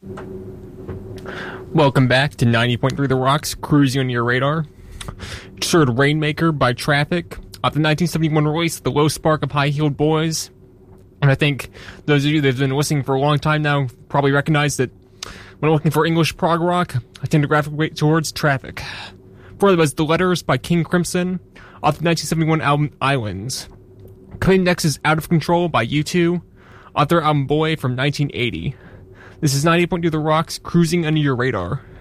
Welcome back to 90.3 The Rocks, cruising on your radar. Just heard Rainmaker by Traffic off the 1971 release, The Low Spark of High-Heeled Boys. And I think those of you that have been listening for a long time now probably recognize that when I'm looking for English prog rock, I tend to gravitate towards Traffic. Before that was The Letters by King Crimson off the 1971 album Islands. Coming next is Out of Control by U2 off their album Boy from 1980. This is 90.2 The Rocks, cruising under your radar.